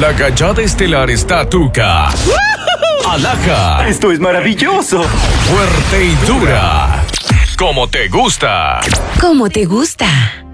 La Gallada Estelar está tuca, alhaja, ¡Esto es maravilloso! fuerte y dura. Como te gusta. Como te gusta.